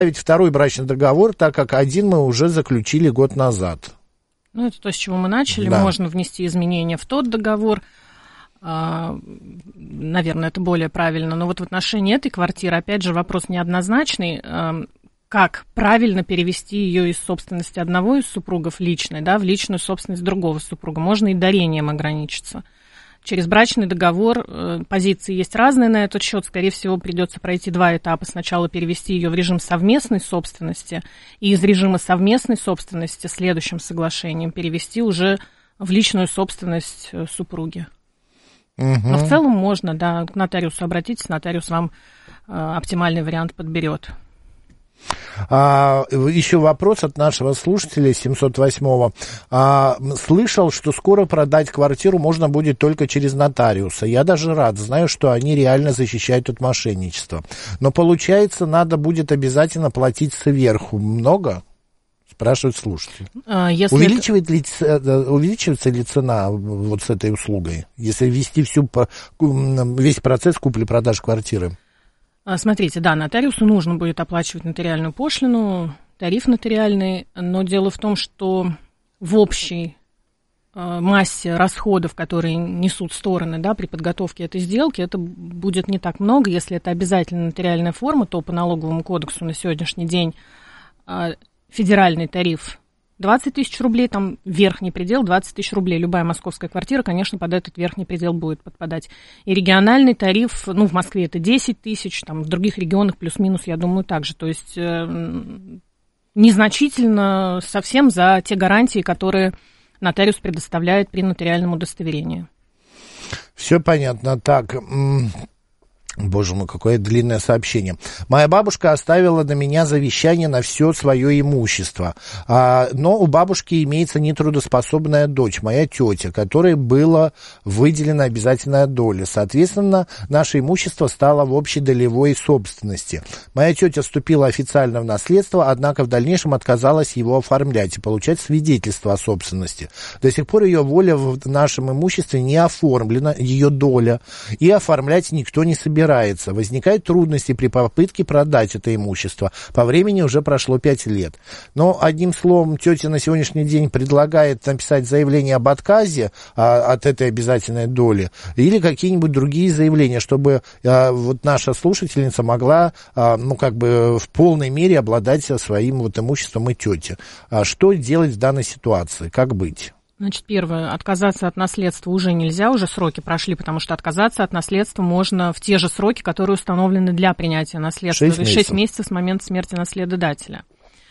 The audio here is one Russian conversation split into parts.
второй брачный договор, так как один мы уже заключили год назад. Ну, это то, с чего мы начали. Да. Можно внести изменения в тот договор. Наверное, это более правильно. Но вот в отношении этой квартиры, опять же, вопрос неоднозначный. Как правильно перевести ее из собственности одного из супругов личной, да, в личную собственность другого супруга? Можно и дарением ограничиться. Через брачный договор позиции есть разные на этот счет. Скорее всего, придется пройти два этапа. Сначала перевести ее в режим совместной собственности, и из режима совместной собственности следующим соглашением перевести уже в личную собственность супруги. Но в целом можно, да, к нотариусу обратитесь, нотариус вам оптимальный вариант подберет. Еще вопрос от нашего слушателя 708-го. Слышал, что скоро продать квартиру можно будет только через нотариуса. Я даже рад, знаю, что они реально защищают от мошенничества. Но получается, надо будет обязательно платить сверху. Много? Спрашивает слушатель. Увеличивается ли цена вот с этой услугой, если ввести весь процесс купли-продажи квартиры? Смотрите, да, нотариусу нужно будет оплачивать нотариальную пошлину, тариф нотариальный, но дело в том, что в общей массе расходов, которые несут стороны, да, при подготовке этой сделки, это будет не так много. Если это обязательно нотариальная форма, то по налоговому кодексу на сегодняшний день федеральный тариф 20 тысяч рублей, там верхний предел 20 тысяч рублей. Любая московская квартира, конечно, под этот верхний предел будет подпадать. И региональный тариф, ну, в Москве это 10 тысяч, там, в других регионах плюс-минус, я думаю, так же. То есть незначительно совсем за те гарантии, которые нотариус предоставляет при нотариальном удостоверении. Все понятно. Так... Боже мой, какое длинное сообщение. Моя бабушка оставила на меня завещание на все свое имущество. Но у бабушки имеется нетрудоспособная дочь, моя тетя, которой была выделена обязательная доля. Соответственно, наше имущество стало в общей долевой собственности. Моя тетя вступила официально в наследство, однако в дальнейшем отказалась его оформлять и получать свидетельство о собственности. До сих пор ее воля в нашем имуществе не оформлена, ее доля, и оформлять никто не собирается. Возникают трудности при попытке продать это имущество. По времени уже прошло 5 лет. Но, одним словом, тетя на сегодняшний день предлагает написать заявление об отказе от этой обязательной доли или какие-нибудь другие заявления, чтобы вот наша слушательница могла, ну, как бы в полной мере обладать своим вот имуществом и тетя. Что делать в данной ситуации? Как быть? Значит, первое, отказаться от наследства уже нельзя, уже сроки прошли, потому что отказаться от наследства можно в те же сроки, которые установлены для принятия наследства. 6 месяцев с момента смерти наследодателя.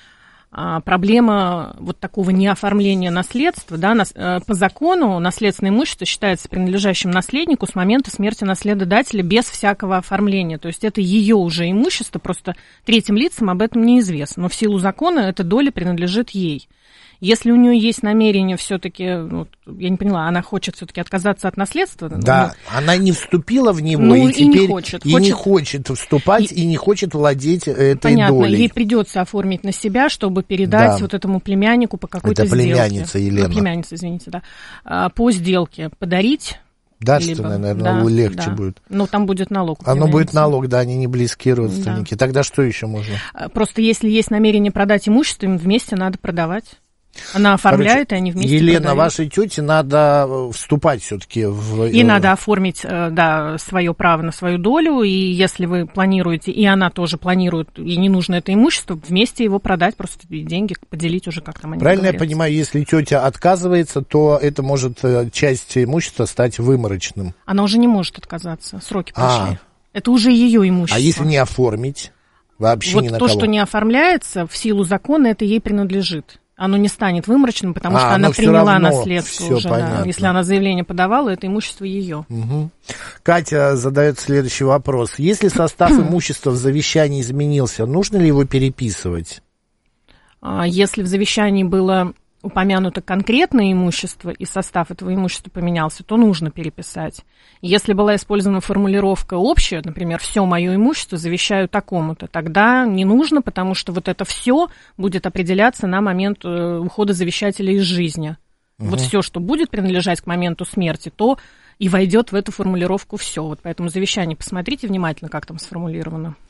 Проблема вот такого неоформления наследства, да, по закону наследственное имущество считается принадлежащим наследнику с момента смерти наследодателя без всякого оформления. То есть это ее уже имущество, просто третьим лицам об этом неизвестно. Но в силу закона эта доля принадлежит ей. Если у нее есть намерение все-таки, вот, я не поняла, она хочет все-таки отказаться от наследства? Да, она не вступила в него, и теперь не хочет вступать и не хочет владеть этой понятно, долей. Ей придется оформить на себя, чтобы передать вот этому племяннику по какой-то сделке. Это племянница Елена. Племянница, извините, да. По сделке подарить. Дарственное, наверное, легче будет. Но там будет налог. Оно будет налог, да, они не близкие родственники. Да. Тогда что еще можно? Просто если есть намерение продать имущество, им вместе надо продавать. Она оформляет, и они вместе Елена, продают. Вашей тете надо вступать все-таки в... Ей надо оформить, да, свое право на свою долю, и если вы планируете, и она тоже планирует, ей не нужно это имущество, вместе его продать, просто деньги поделить уже, как там они Правильно говорят. Я понимаю, если тетя отказывается, то это может часть имущества стать выморочным? Она уже не может отказаться, сроки прошли. Это уже ее имущество. А если не оформить? Вообще вот ни на то, кого? что не оформляется, в силу закона, это ей принадлежит. Оно не станет выморочным, потому что она приняла наследство уже. Да. Если она заявление подавала, это имущество ее. Угу. Катя задает следующий вопрос. Если состав имущества в завещании изменился, нужно ли его переписывать? Если в завещании было упомянуто конкретное имущество, и состав этого имущества поменялся, то нужно переписать. Если была использована формулировка общая, например, «все мое имущество завещаю такому-то», тогда не нужно, потому что вот это «все» будет определяться на момент ухода завещателя из жизни. Вот все, что будет принадлежать к моменту смерти, то и войдет в эту формулировку «все». Вот поэтому завещание посмотрите внимательно, как там сформулировано.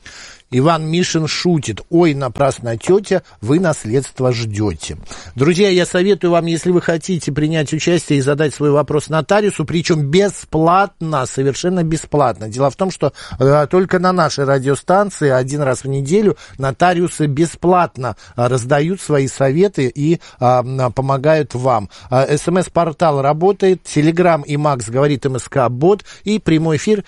Иван Мишин шутит. Ой, напрасно, тетя, вы наследство ждете. Друзья, я советую вам, если вы хотите принять участие и задать свой вопрос нотариусу, причем бесплатно, совершенно бесплатно. Дело в том, что только на нашей радиостанции один раз в неделю нотариусы бесплатно раздают свои советы и помогают вам. СМС-портал работает, Телеграм и Макс говорит МСК-бот, и прямой эфир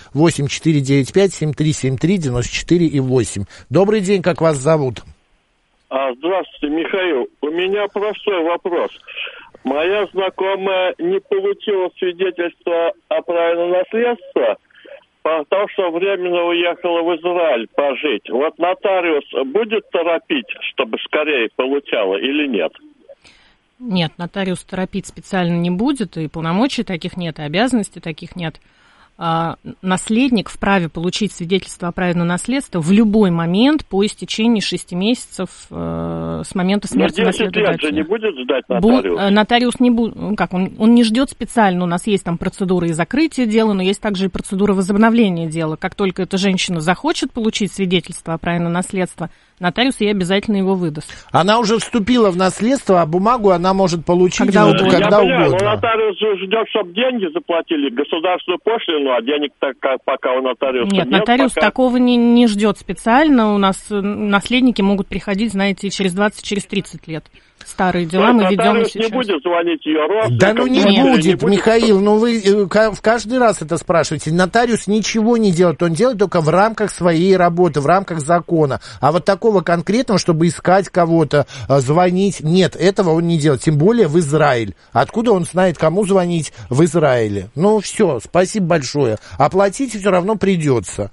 8495-7373-94-8. Добрый день, как вас зовут? Здравствуйте, Михаил. У меня простой вопрос. Моя знакомая не получила свидетельство о праве на наследство, потому что временно уехала в Израиль пожить. Вот нотариус будет торопить, чтобы скорее получала или нет? Нет, нотариус торопить специально не будет, и полномочий таких нет, и обязанностей таких нет. Наследник вправе получить свидетельство о праве на наследство в любой момент по истечении 6 месяцев с момента смерти наследодателя. 10 лет же не будет ждать нотариус? Нотариус не будет, он не ждет специально, у нас есть там процедура и закрытия дела, но есть также и процедура возобновления дела. Как только эта женщина захочет получить свидетельство о праве на наследство, нотариус ей обязательно его выдаст. Она уже вступила в наследство, а бумагу она может получить когда угодно. Но нотариус ждет, чтобы деньги заплатили, государственную пошлину, а денег пока у нотариуса нет. Нет, нотариус такого не ждет специально. У нас наследники могут приходить, знаете, через 20, через 30 лет. Старые дела мы ведем и сейчас. Не будет звонить ее родственникам? Да ну не будет, Михаил, ну вы в каждый раз это спрашиваете. Нотариус ничего не делает, он делает только в рамках своей работы, в рамках закона. А вот такого конкретного, чтобы искать кого-то, звонить, нет, этого он не делает. Тем более в Израиль. Откуда он знает, кому звонить в Израиле? Ну все, спасибо большое. Оплатить все равно придется.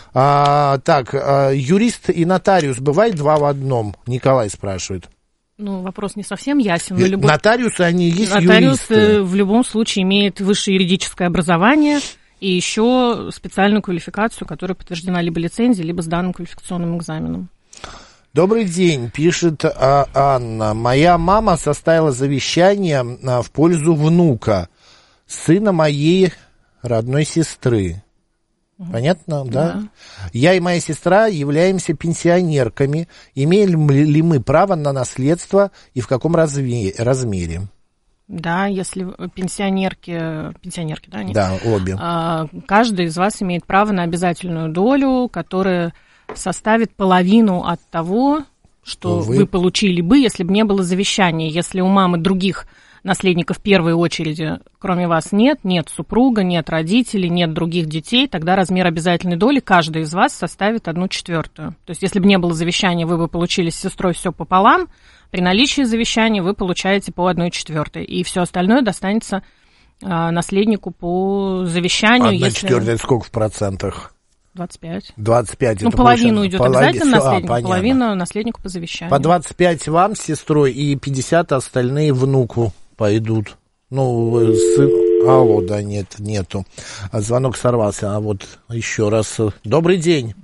Юрист и нотариус бывает два в одном? Николай спрашивает. Ну, вопрос не совсем ясен. Но нотариусы, они есть нотариус юристы. В любом случае имеет высшее юридическое образование и еще специальную квалификацию, которая подтверждена либо лицензией, либо сданным квалификационным экзаменом. Добрый день, пишет Анна. Моя мама составила завещание в пользу внука, сына моей родной сестры. Понятно, да? Я и моя сестра являемся пенсионерками. Имеем ли мы право на наследство и в каком размере? Да, если пенсионерки, да? Они, да, обе. Каждый из вас имеет право на обязательную долю, которая составит половину от того, что вы получили бы, если бы не было завещания. Если у мамы других наследников в первой очереди, кроме вас, нет супруга, нет родителей, нет других детей, тогда размер обязательной доли каждый из вас составит 1/4. То есть, если бы не было завещания, вы бы получили с сестрой все пополам, при наличии завещания вы получаете по 1/4, и все остальное достанется наследнику по завещанию. 1/4 это сколько в процентах? 25. 25. Ну, половину идет обязательно наследнику, половину наследнику по завещанию. По 25 вам с сестрой и 50 остальные внуку пойдут. Ну, алло, да, нету. Звонок сорвался. А вот еще раз. Добрый день.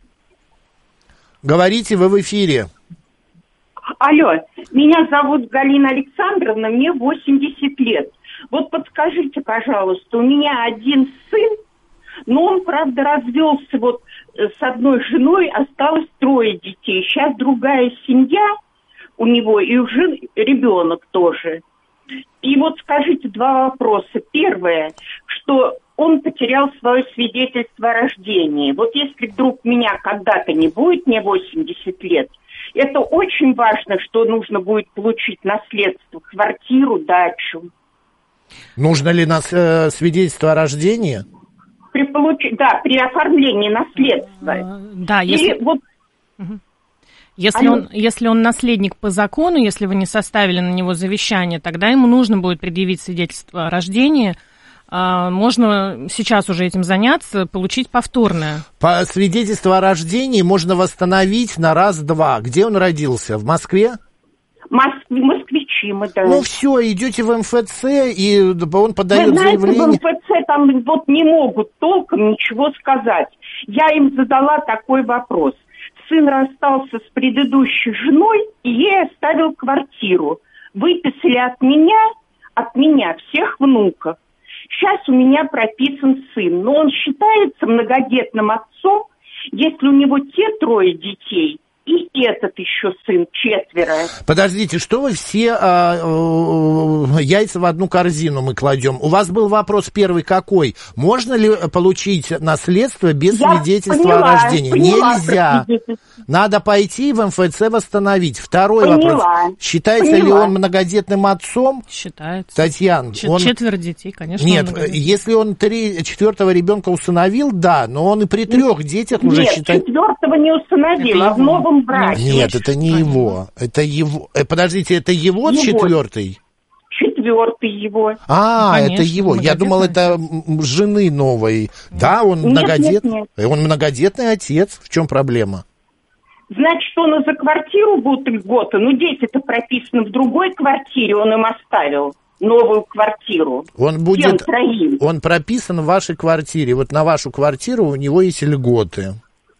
Говорите, вы в эфире. Алло, меня зовут Галина Александровна, мне 80 лет. Вот подскажите, пожалуйста, у меня один сын, но он, правда, развелся вот с одной женой, осталось 3 детей. Сейчас другая семья у него, и уже ребенок тоже. И вот скажите 2 вопроса. Первое, что он потерял свое свидетельство о рождении. Вот если вдруг меня когда-то не будет, мне 80 лет, это очень важно, что нужно будет получить наследство, квартиру, дачу. Нужно ли свидетельство о рождении? При оформлении наследства. Да, если... Если он наследник по закону, если вы не составили на него завещание, тогда ему нужно будет предъявить свидетельство о рождении. Можно сейчас уже этим заняться, получить повторное. По свидетельству о рождении можно восстановить на раз-два. Где он родился? В Москве? Москвичи мы, да. Ну все, идете в МФЦ, и он подает заявление. В МФЦ там вот не могут толком ничего сказать. Я им задала такой вопрос. Сын расстался с предыдущей женой и ей оставил квартиру. Выписали от меня всех внуков. Сейчас у меня прописан сын, но он считается многодетным отцом, если у него те 3 детей, и этот еще сын, 4. Подождите, что вы все яйца в одну корзину мы кладем? У вас был вопрос первый какой? Можно ли получить наследство без свидетельства о рождении? Нельзя. Надо пойти в МФЦ восстановить. Второй вопрос. Считается ли он многодетным отцом? Считается. Татьяна. 4 детей, конечно. Нет, если он 4-го ребенка усыновил, да, но он и при 3 детях уже считает... Нет, 4-го не усыновил, а в новом браке. Нет, это не его. Это его. Подождите, это его 4-й? 4-й его. Конечно, это его. Я думал, это жены новой. Да, он многодетный. Он многодетный отец. В чем проблема? Значит, он и за квартиру будет льготы. Ну, дети-то прописаны в другой квартире, он им оставил новую квартиру. Он прописан в вашей квартире. Вот на вашу квартиру у него есть льготы.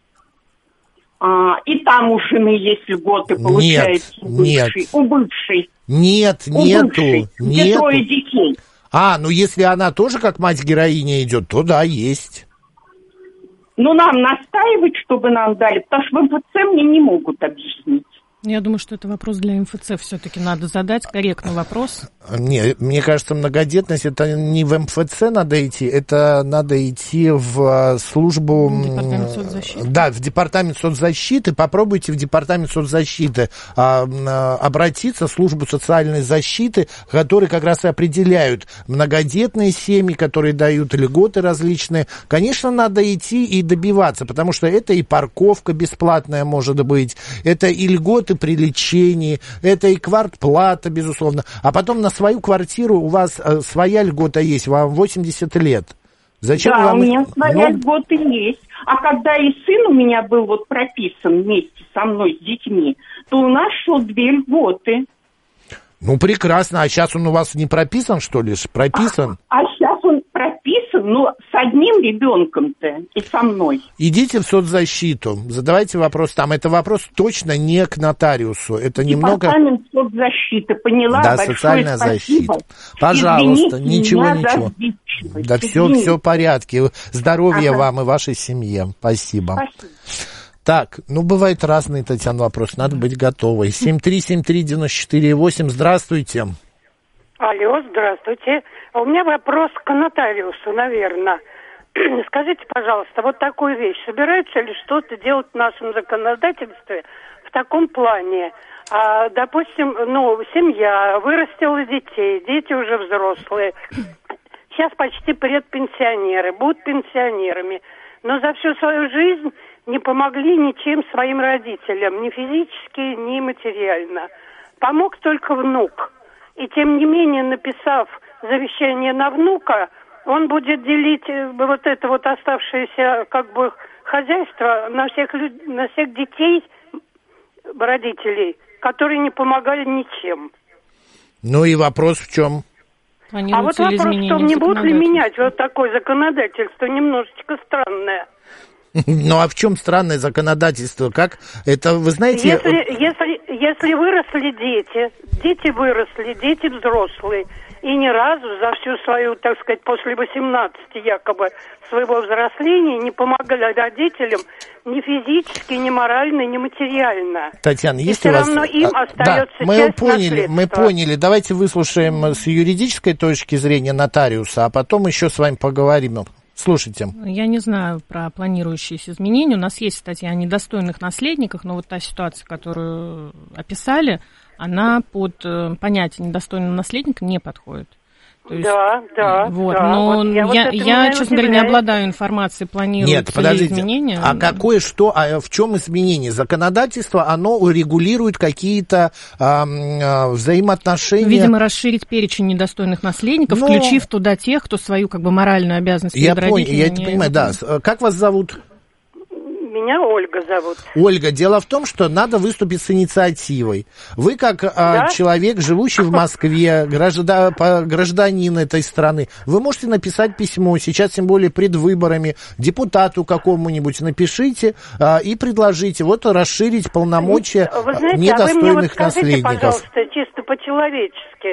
И там у жены есть льготы, получается, у бывшей. Нет, нету. Где 3 детей. Ну если она тоже как мать-героиня идет, то да, есть. Ну, нам настаивать, чтобы нам дали, потому что в МФЦ мне не могут объяснить. Я думаю, что это вопрос для МФЦ все-таки надо задать, корректный вопрос. Не, мне кажется, многодетность, это не в МФЦ надо идти, это надо идти в службу... Департамент соцзащиты. Да, в департамент соцзащиты. Попробуйте в департамент соцзащиты обратиться, в службу социальной защиты, которые как раз и определяют многодетные семьи, которые дают льготы различные. Конечно, надо идти и добиваться, потому что это и парковка бесплатная может быть, это и льготы при лечении, это и квартплата, безусловно. А потом на свою квартиру у вас своя льгота есть, вам 80 лет. Зачем вам... у меня своя льгота есть. А когда и сын у меня был вот прописан вместе со мной с детьми, то у нас шел 2 льготы. Ну, прекрасно. А сейчас он у вас не прописан, что ли? Прописан? А сейчас он прописан, но с одним ребенком-то и со мной. Идите в соцзащиту, задавайте вопрос там. Это вопрос точно не к нотариусу. Это немного... Департамент соцзащиты, поняла? Да, большое социальная спасибо. защита. Пожалуйста, Извините ничего. Да все в порядке. Здоровья вам и вашей семье. Спасибо. Так, бывают разные, Татьяна, вопросы, надо быть готовой. 7373948, здравствуйте. Алло, здравствуйте. У меня вопрос к нотариусу, наверное. Скажите, пожалуйста, вот такую вещь. Собираются ли что-то делать в нашем законодательстве в таком плане? Допустим, семья вырастила детей, дети уже взрослые. Сейчас почти предпенсионеры, будут пенсионерами. Но за всю свою жизнь не помогли ничем своим родителям, ни физически, ни материально. Помог только внук. И тем не менее, написав завещание на внука, он будет делить вот это вот оставшееся хозяйство на всех детей родителей, которые не помогали ничем. И вопрос в чем? А вот вопрос в том, не будут ли менять вот такое законодательство, немножечко странное. А в чем странное законодательство? Как это, вы знаете... Если выросли дети выросли, дети взрослые, и ни разу за всю свою, так сказать, после 18 якобы своего взросления не помогали родителям ни физически, ни морально, ни материально. Татьяна, есть у вас... все равно им остается часть наследства. Мы поняли. Давайте выслушаем с юридической точки зрения нотариуса, а потом еще с вами поговорим. Слушайте. Я не знаю про планирующиеся изменения. У нас есть статья о недостойных наследниках, но вот та ситуация, которую описали, она под понятие недостойного наследника не подходит. То есть, но я, честно говоря, не обладаю информацией, планируются ли изменения. В чем изменение? Законодательство, оно урегулирует какие-то взаимоотношения. Видимо, расширить перечень недостойных наследников, включив туда тех, кто свою моральную обязанность перед родителями. Я это понимаю, да. Как вас зовут? Меня Ольга зовут. Ольга, дело в том, что надо выступить с инициативой. Вы, как человек, живущий в Москве, гражданин этой страны, вы можете написать письмо, сейчас тем более пред выборами, депутату какому-нибудь напишите и предложите расширить полномочия недостойных наследников. Пожалуйста, чисто по-человечески.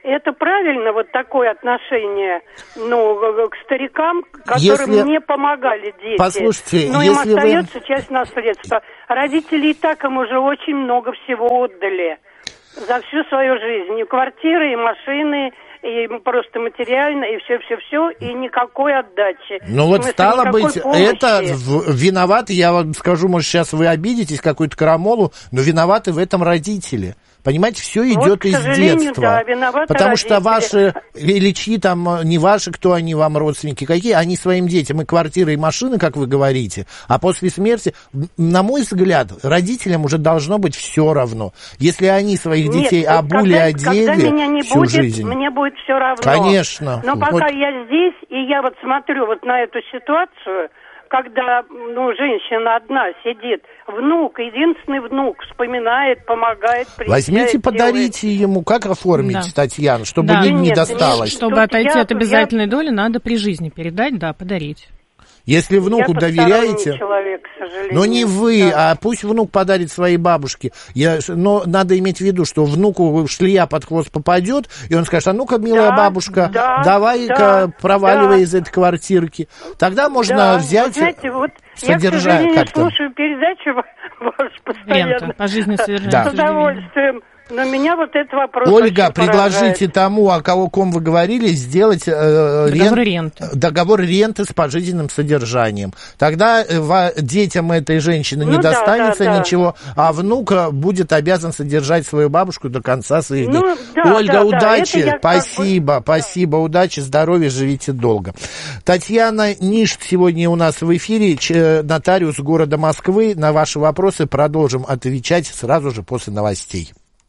это правильно, вот такое отношение, к старикам, которым не помогали дети? Послушайте, но им остается часть наследства. Родители и так им уже очень много всего отдали за всю свою жизнь. И квартиры, и машины, и просто материально, и все, и никакой отдачи. Ну вот стало быть, это виноваты, я вам скажу, может, сейчас вы обидитесь, какую-то крамолу, но виноваты в этом родители. Понимаете, все идет из детства. Да, потому родители. Что ваши Ильичи, там, не ваши, кто они вам, родственники, какие, они своим детям и квартиры, и машины, как вы говорите, а после смерти, на мой взгляд, родителям уже должно быть все равно. Если они своих детей обули, одели когда меня не всю будет, жизнь. Мне будет все равно. Конечно. Но пока я здесь, и я вот смотрю вот на эту ситуацию, когда, женщина одна сидит, внук, единственный внук, вспоминает, помогает, приезжает. Возьмите, подарите ему, как оформить, Татьяна, чтобы не досталось. Чтобы отойти от обязательной доли, надо при жизни передать, подарить. Если внуку доверяете, человек, к сожалению. но не вы, а пусть внук подарит своей бабушке. Но надо иметь в виду, что внуку шлея под хвост попадет, и он скажет: а ну-ка, милая бабушка, давай-ка проваливай из этой квартирки. Тогда можно взять, содержать я, к сожалению, слушаю передачу вашу постоянно. Пожизненное содержание. С удовольствием. Но меня вот этот вопрос Ольга, предложите тому, о ком вы говорили, сделать договор ренты с пожизненным содержанием. Тогда детям этой женщины не достанется ничего, а внук будет обязан содержать свою бабушку до конца своих дней. Ольга, удачи, спасибо, удачи, здоровья, живите долго. Татьяна Ништ сегодня у нас в эфире, нотариус города Москвы. На ваши вопросы продолжим отвечать сразу же после новостей.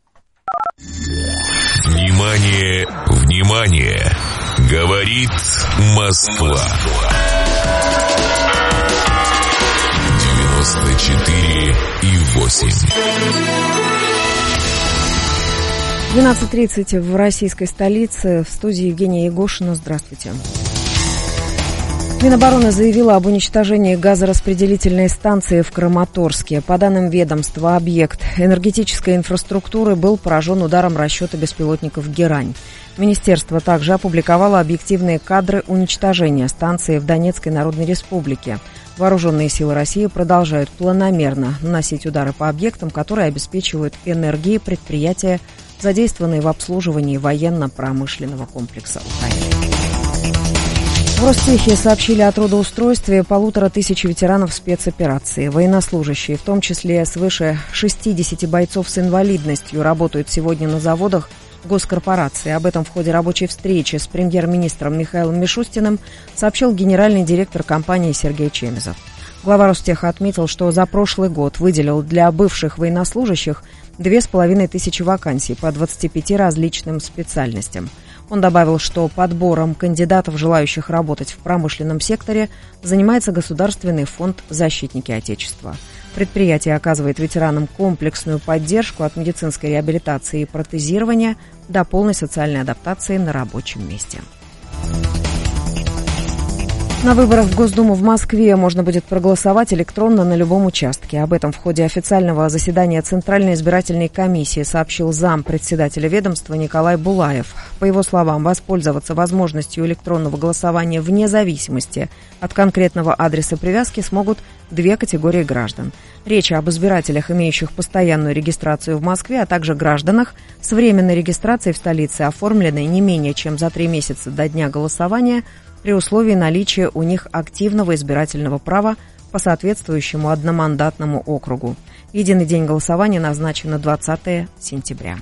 Внимание, внимание! Говорит Москва. 94,8. 12:30 в российской столице. В студии Евгения Егошина. Здравствуйте. Минобороны заявила об уничтожении газораспределительной станции в Краматорске. По данным ведомства, объект энергетической инфраструктуры был поражен ударом расчета беспилотников «Герань». Министерство также опубликовало объективные кадры уничтожения станции в Донецкой Народной Республике. Вооруженные силы России продолжают планомерно наносить удары по объектам, которые обеспечивают энергией предприятия, задействованные в обслуживании военно-промышленного комплекса Украины. В Ростехе сообщили о трудоустройстве 1500 ветеранов спецоперации. Военнослужащие, в том числе свыше 60 бойцов с инвалидностью, работают сегодня на заводах госкорпорации. Об этом в ходе рабочей встречи с премьер-министром Михаилом Мишустиным сообщил генеральный директор компании Сергей Чемезов. Глава Ростеха отметил, что за прошлый год выделил для бывших военнослужащих 2500 вакансий по 25 различным специальностям. Он добавил, что подбором кандидатов, желающих работать в промышленном секторе, занимается Государственный фонд «Защитники Отечества». Предприятие оказывает ветеранам комплексную поддержку от медицинской реабилитации и протезирования до полной социальной адаптации на рабочем месте. На выборах в Госдуму в Москве можно будет проголосовать электронно на любом участке. Об этом в ходе официального заседания Центральной избирательной комиссии сообщил зампредседателя ведомства Николай Булаев. По его словам, воспользоваться возможностью электронного голосования вне зависимости от конкретного адреса привязки смогут две категории граждан. Речь об избирателях, имеющих постоянную регистрацию в Москве, а также гражданах с временной регистрацией в столице, оформленной не менее чем за 3 месяца до дня голосования, при условии наличия у них активного избирательного права по соответствующему одномандатному округу. Единый день голосования назначен на 20 сентября.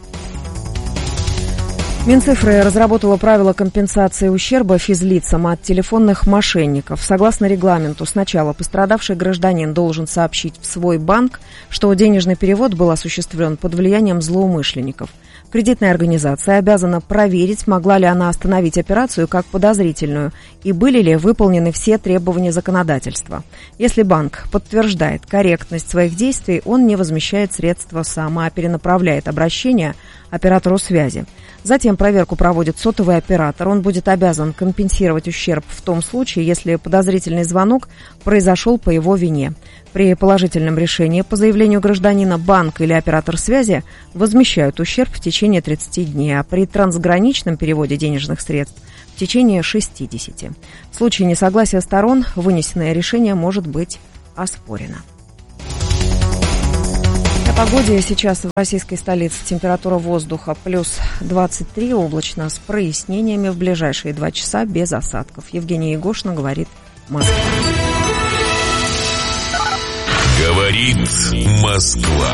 Минцифры разработала правила компенсации ущерба физлицам от телефонных мошенников. Согласно регламенту, сначала пострадавший гражданин должен сообщить в свой банк, что денежный перевод был осуществлен под влиянием злоумышленников. Кредитная организация обязана проверить, могла ли она остановить операцию как подозрительную и были ли выполнены все требования законодательства. Если банк подтверждает корректность своих действий, он не возмещает средства сам, а перенаправляет обращение оператору связи. Затем проверку проводит сотовый оператор. Он будет обязан компенсировать ущерб в том случае, если подозрительный звонок произошел по его вине. При положительном решении по заявлению гражданина банк или оператор связи возмещают ущерб в течение 30 дней, а при трансграничном переводе денежных средств в течение 60. В случае несогласия сторон вынесенное решение может быть оспорено. О погоде. Сейчас в российской столице температура воздуха плюс 23, облачно с прояснениями, в ближайшие 2 часа без осадков. Евгения Егошина, говорит Москва. Говорит Москва.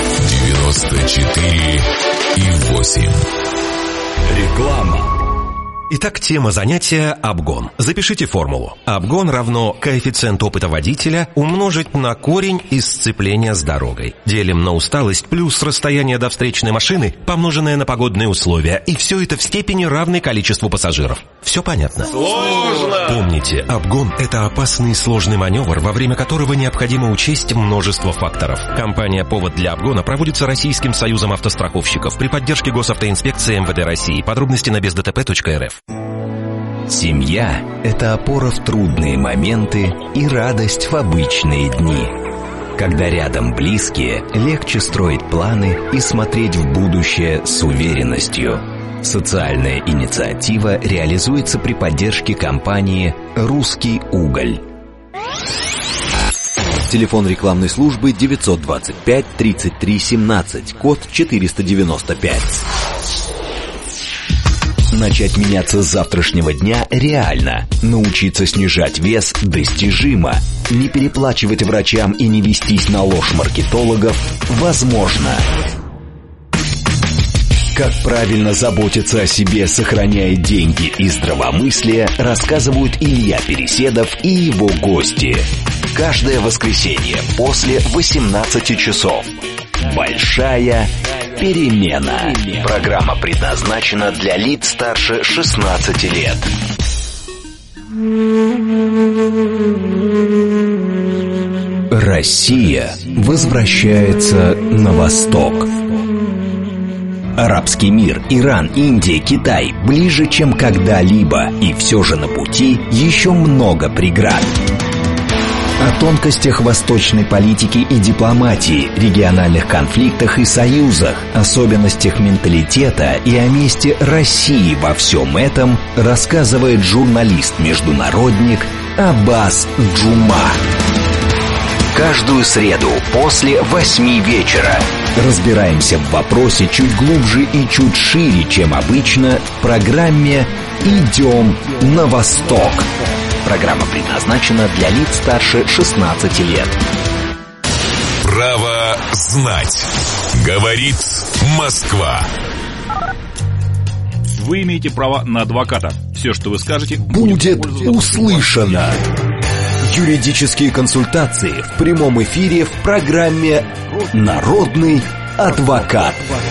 94,8. Реклама. Итак, тема занятия – обгон. Запишите формулу. Обгон равно коэффициент опыта водителя умножить на корень из сцепления с дорогой. Делим на усталость плюс расстояние до встречной машины, помноженное на погодные условия. И все это в степени равной количеству пассажиров. Все понятно? Сложно! Помните, обгон – это опасный и сложный маневр, во время которого необходимо учесть множество факторов. Кампания «Повод для обгона» проводится Российским союзом автостраховщиков при поддержке Госавтоинспекции МВД России. Подробности на бездтп.рф. Семья – это опора в трудные моменты и радость в обычные дни. Когда рядом близкие, легче строить планы и смотреть в будущее с уверенностью. Социальная инициатива реализуется при поддержке компании «Русский уголь». Телефон рекламной службы 925 33 17, код 495. Начать меняться с завтрашнего дня реально. Научиться снижать вес достижимо. Не переплачивать врачам и не вестись на ложь маркетологов возможно. Как правильно заботиться о себе, сохраняя деньги и здравомыслие, рассказывают Илья Переседов и его гости. Каждое воскресенье после 18 часов. Большая перемена. Программа предназначена для лиц старше 16 лет. Россия возвращается на восток. Арабский мир, Иран, Индия, Китай ближе, чем когда-либо, и все же на пути еще много преград. О тонкостях восточной политики и дипломатии, региональных конфликтах и союзах, особенностях менталитета и о месте России во всем этом рассказывает журналист-международник Аббас Джума. Каждую среду после 8 вечера разбираемся в вопросе чуть глубже и чуть шире, чем обычно, в программе «Идем на восток». Программа предназначена для лиц старше 16 лет. Право знать. Говорит Москва. Вы имеете право на адвоката. Все, что вы скажете, будет услышано. Юридические консультации в прямом эфире в программе «Народный адвокат».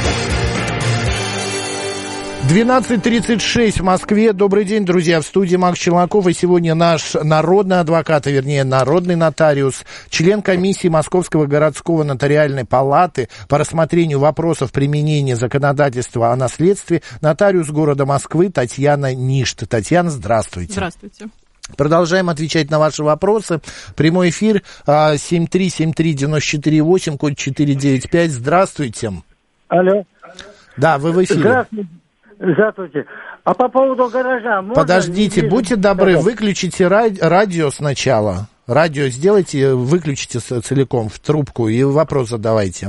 12:36 в Москве. Добрый день, друзья. В студии Макс Челноков. И сегодня наш народный адвокат, вернее, народный нотариус, член комиссии Московского городского нотариальной палаты по рассмотрению вопросов применения законодательства о наследстве, нотариус города Москвы Татьяна Ништ. Татьяна, здравствуйте. Здравствуйте. Продолжаем отвечать на ваши вопросы. Прямой эфир 7373948, код 495. Здравствуйте. Алло. Да, вы в эфире. Здравствуйте. А по поводу гаража... Подождите, будьте добры, выключите радио сначала. Радио сделайте, выключите целиком в трубку и вопрос задавайте.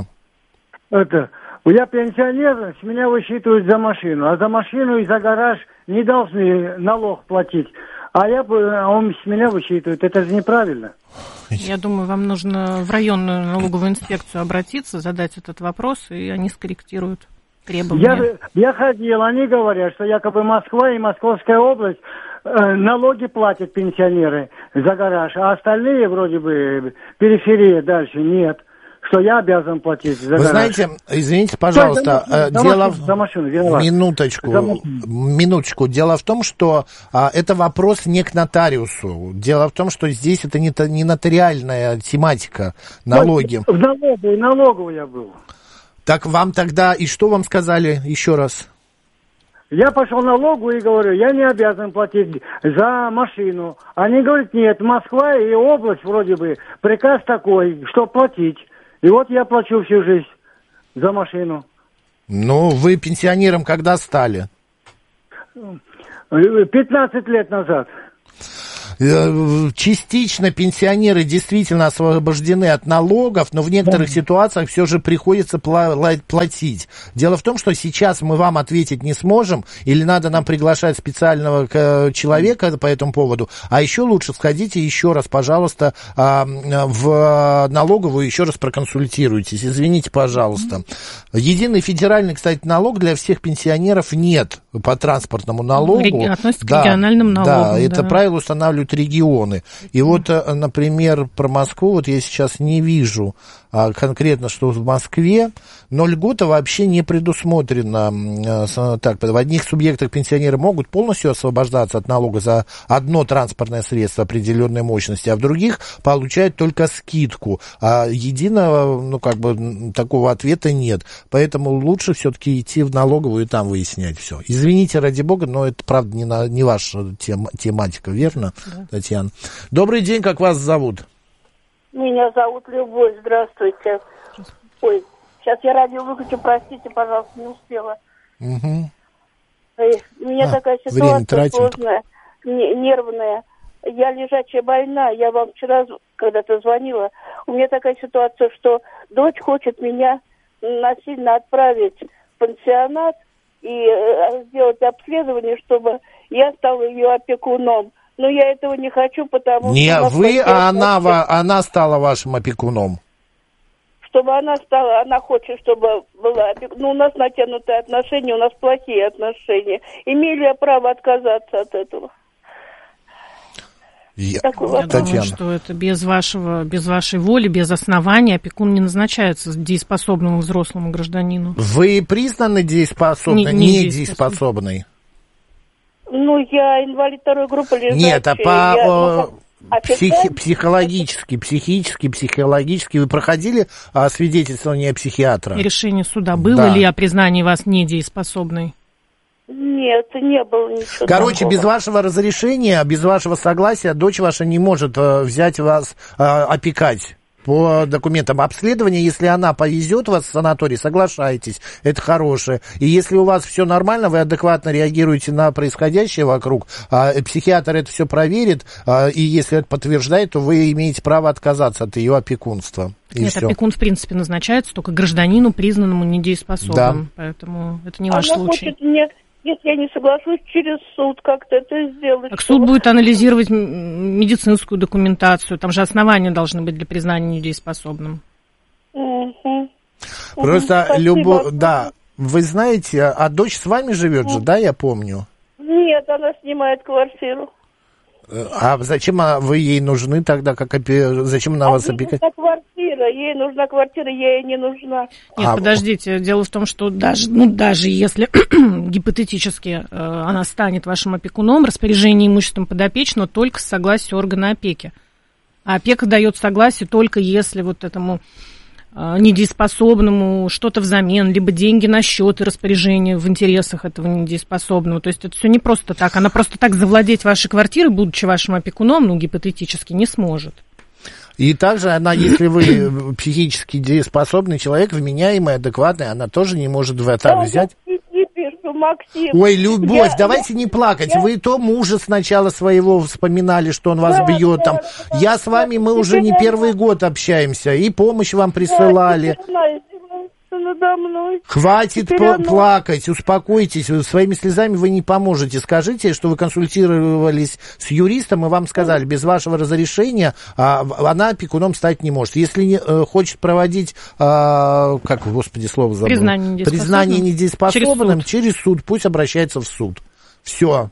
Я пенсионер, с меня высчитывают за машину. А за машину и за гараж не должны налог платить. А он с меня высчитывает. Это же неправильно. Я думаю, вам нужно в районную налоговую инспекцию обратиться, задать этот вопрос, и они скорректируют требования. Я ходил, они говорят, что якобы Москва и Московская область налоги платят пенсионеры за гараж, а остальные вроде бы периферия дальше нет. Что я обязан платить за гараж. Вы знаете, извините, пожалуйста, за машину, виноват. Минуточку. Дело в том, что это вопрос не к нотариусу. Дело в том, что здесь это не нотариальная тематика, налоги. В налоговую я был. Так вам тогда, и что вам сказали еще раз? Я пошел в налогу и говорю, я не обязан платить за машину. Они говорят, нет, Москва и область вроде бы, приказ такой, что платить. И вот я плачу всю жизнь за машину. Ну, вы пенсионером когда стали? 15 лет назад. Частично пенсионеры действительно освобождены от налогов, но в некоторых ситуациях все же приходится платить. Дело в том, что сейчас мы вам ответить не сможем, или надо нам приглашать специального человека по этому поводу, а еще лучше сходите еще раз, пожалуйста, в налоговую, еще раз проконсультируйтесь. Извините, пожалуйста. Единый федеральный, кстати, налог для всех пенсионеров нет по транспортному налогу. Относится к региональным налогам. Да, это правило устанавливают регионы. И вот, например, про Москву, вот я сейчас не вижу конкретно, что в Москве, но льгота вообще не предусмотрена. Так, в одних субъектах пенсионеры могут полностью освобождаться от налога за одно транспортное средство определенной мощности, а в других получают только скидку. А единого, ну, как бы, такого ответа нет. Поэтому лучше все-таки идти в налоговую и там выяснять все. Извините, ради бога, но это, правда, не ваша тематика, верно, да. Татьяна? Добрый день, как вас зовут? Меня зовут Любовь, здравствуйте. Ой, сейчас я радио выключу, простите, пожалуйста, не успела. Угу. У меня такая ситуация сложная, нервная. Я лежачая больна, я вам вчера когда-то звонила. У меня такая ситуация, что дочь хочет меня насильно отправить в пансионат и сделать обследование, чтобы я стала ее опекуном. Но я этого не хочу, потому не что... Не вы, а она стала вашим опекуном. Чтобы она стала, она хочет, чтобы была опекуном. Ну, у нас натянутые отношения, у нас плохие отношения. Имею ли я право отказаться от этого? Я думаю, что это без вашей воли, без основания опекун не назначается дееспособному взрослому гражданину. Вы признаны дееспособной, недееспособной? Ну, я инвалид второй группы лежачая. Нет, психологически вы проходили свидетельствование психиатра? И решение суда было ли о признании вас недееспособной? Нет, не было ничего. Короче, такого. Без вашего разрешения, без вашего согласия дочь ваша не может взять вас опекать. По документам обследования, если она повезет вас в санаторий, соглашайтесь, это хорошее. И если у вас все нормально, вы адекватно реагируете на происходящее вокруг, психиатр это все проверит, и если это подтверждает, то вы имеете право отказаться от ее опекунства. Нет, опекун, в принципе, назначается только гражданину, признанному недееспособным. Да. Поэтому это не ваш случай. Хочет мне, если я не соглашусь, через суд как-то это сделать. Так суд будет анализировать медицинскую документацию. Там же основания должны быть для признания недееспособным. Просто да, вы знаете, а дочь с вами живет же, да, я помню? Нет, она снимает квартиру. А зачем вы ей нужны тогда? Зачем она вас опекает? Ей нужна квартира, ей не нужна. Нет, подождите, дело в том, что даже если гипотетически она станет вашим опекуном, распоряжение имуществом подопечного только с согласия органа опеки. А опека дает согласие только если вот этому недееспособному что-то взамен, либо деньги на счет и распоряжение в интересах этого недееспособного. То есть это все не просто так. Она просто так завладеть вашей квартирой, будучи вашим опекуном, гипотетически не сможет. И также она, если вы психически дееспособный человек, вменяемый, адекватный, она тоже не может в это взять. Максим. Ой, Любовь, давайте не плакать. Вы то мужа сначала своего вспоминали, что он вас бьет там. Я с вами, мы уже не первый год общаемся, и помощь вам присылали. Надо мной. Хватит плакать, успокойтесь, своими слезами вы не поможете. Скажите, что вы консультировались с юристом, и вам сказали, без вашего разрешения она опекуном стать не может. Если не хочет проводить, как, господи, слово забыл, признание недееспособным через суд, пусть обращается в суд. Все.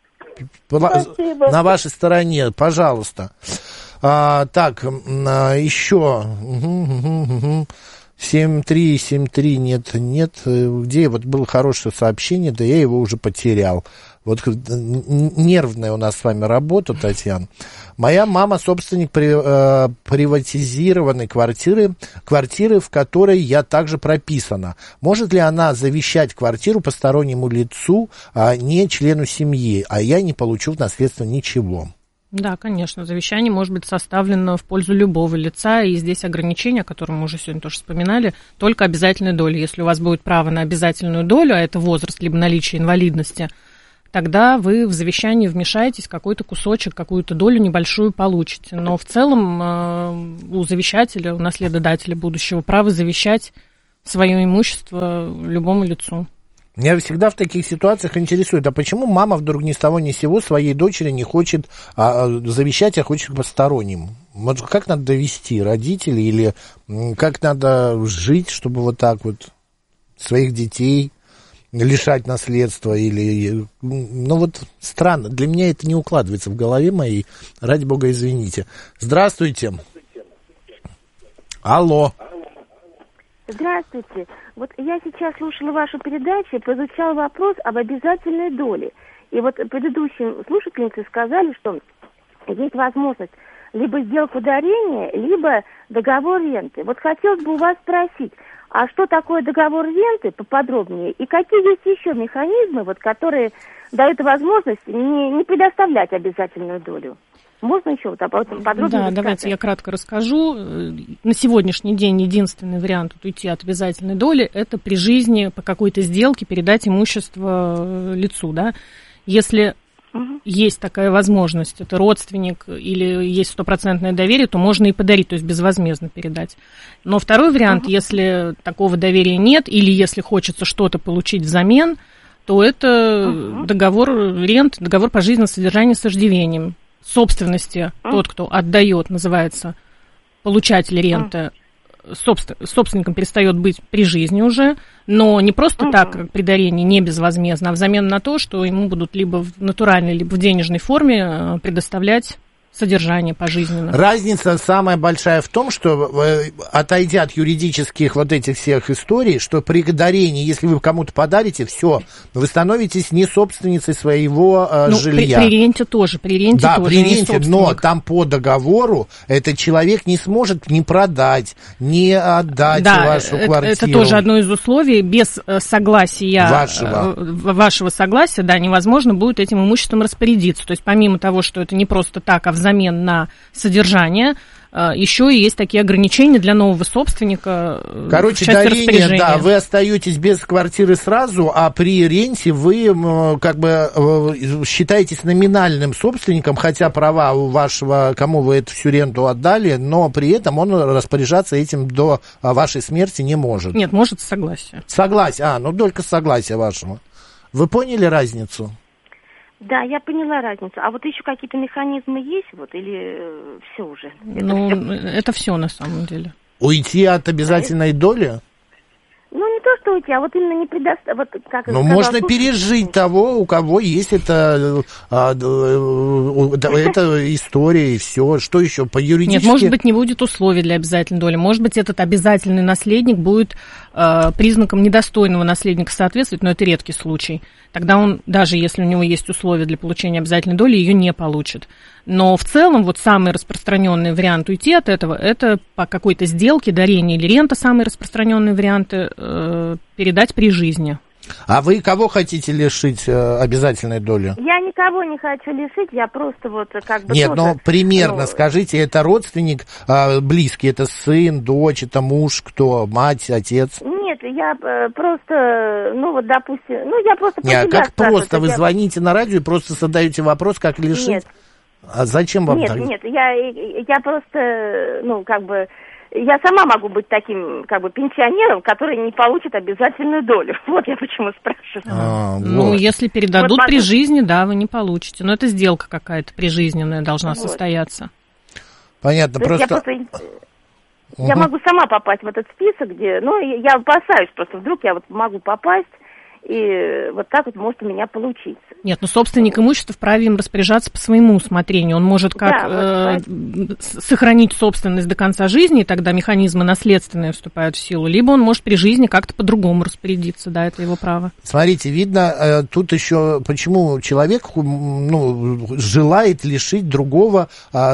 На вашей стороне, пожалуйста. Так, еще... 7373 нет. Где вот было хорошее сообщение, да я его уже потерял. Вот нервная у нас с вами работа, Татьяна. Моя мама собственник приватизированной квартиры, в которой я также прописана. Может ли она завещать квартиру постороннему лицу, а не члену семьи, а я не получу в наследство ничего? Да, конечно, завещание может быть составлено в пользу любого лица, и здесь ограничения, о котором мы уже сегодня тоже вспоминали, только обязательной доли. Если у вас будет право на обязательную долю, а это возраст либо наличие инвалидности, тогда вы в завещании вмешаетесь, какой-то кусочек, какую-то долю небольшую получите. Но в целом у завещателя, у наследодателя будущего право завещать свое имущество любому лицу. Меня всегда в таких ситуациях интересует, а почему мама вдруг ни с того ни с сего своей дочери не хочет завещать, а хочет посторонним? Вот как надо довести родителей или как надо жить, чтобы вот так вот своих детей лишать наследства или... Ну вот странно, для меня это не укладывается в голове моей, ради бога извините. Здравствуйте. Алло. Здравствуйте. Вот я сейчас слушала вашу передачу и прозвучал вопрос об обязательной доле. И вот предыдущие слушательницы сказали, что есть возможность либо сделку дарения, либо договор ренты. Вот хотелось бы у вас спросить, а что такое договор ренты поподробнее? И какие есть еще механизмы, вот, которые дают возможность не предоставлять обязательную долю? Можно еще вот об этом подробнее рассказать? Да, давайте я кратко расскажу. На сегодняшний день единственный вариант уйти от обязательной доли – это при жизни по какой-то сделке передать имущество лицу, да. Если есть такая возможность, это родственник или есть стопроцентное доверие, то можно и подарить, то есть безвозмездно передать. Но второй вариант, если такого доверия нет или если хочется что-то получить взамен, то это договор рент, договор пожизненного содержания с иждивением. Собственности тот, кто отдает, называется получатель ренты, собственником перестает быть при жизни уже, но не просто так, как при дарении, не безвозмездно, а взамен на то, что ему будут либо в натуральной, либо в денежной форме предоставлять содержание пожизненно. Разница самая большая в том, что, отойдя от юридических вот этих всех историй, что при дарении, если вы кому-то подарите, все, вы становитесь не собственницей своего жилья. При ренте тоже, при ренте да, тоже. При ренте, но там по договору этот человек не сможет ни продать, ни отдать вашу квартиру. Это тоже одно из условий. Без согласия, вашего согласия, да, невозможно будет этим имуществом распорядиться. То есть помимо того, что это не просто так, а взамен на содержание, еще и есть такие ограничения для нового собственника. Короче, дарение, да, вы остаетесь без квартиры сразу, а при ренте вы как бы считаетесь номинальным собственником, хотя права у вашего, кому вы эту всю ренту отдали, но при этом он распоряжаться этим до вашей смерти не может. Нет, может согласие. Согласие, ну только согласие вашего. Вы поняли разницу? Да, я поняла разницу. А вот еще какие-то механизмы есть, вот, или все уже? Это все на самом деле. Уйти от обязательной доли? Ну, не то, что уйти, а вот именно не предоставить. Вот, как можно пережить того, у кого есть эта история и все. Что еще по юридически? Нет, может быть, не будет условий для обязательной доли. Может быть, этот обязательный наследник будет признаком недостойного наследника соответствовать, но это редкий случай. Тогда он, даже если у него есть условия для получения обязательной доли, ее не получит. Но в целом, вот самый распространенный вариант уйти от этого, это по какой-то сделке, дарение или рента, самые распространенные варианты, передать при жизни. А вы кого хотите лишить обязательной доли? Я никого не хочу лишить, я просто вот как бы... Нет, тоже, но примерно скажите, это родственник близкий, это сын, дочь, это муж, кто, мать, отец? Нет, я просто, ну вот, допустим, я просто... Нет, как просто? Вы звоните на радио и просто задаете вопрос, как лишить? Нет. А зачем вам так? Нет, я просто, я сама могу быть таким, пенсионером, который не получит обязательную долю. Вот я почему спрашиваю. Если передадут при жизни, да, вы не получите. Но это сделка какая-то прижизненная должна состояться. Понятно, просто... Я могу сама попасть в этот список, где, я опасаюсь просто, вдруг я вот могу попасть, и вот так вот может у меня получиться. Нет, но собственник имущества вправе им распоряжаться по своему усмотрению. Он может как сохранить собственность до конца жизни, и тогда механизмы наследственные вступают в силу, либо он может при жизни как-то по-другому распорядиться, да, это его право. Смотрите, видно, тут еще, почему человек, желает лишить другого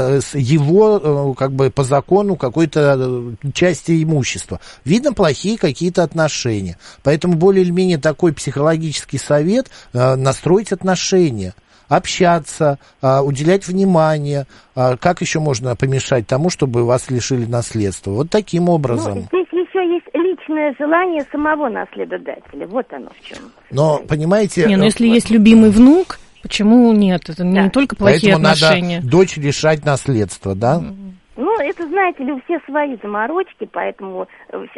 его, как бы, по закону какой-то части имущества. Видно, плохие какие-то отношения. Поэтому более или менее такой психологический совет настроить отношения, общаться, уделять внимание. Как еще можно помешать тому, чтобы вас лишили наследства? Вот таким образом. Здесь еще есть личное желание самого наследодателя. Вот оно в чем. Но, понимаете... если есть любимый внук, почему нет? Это не только плохие Поэтому отношения. Надо дочь лишать наследства, да? Это, знаете ли, у всех свои заморочки, поэтому...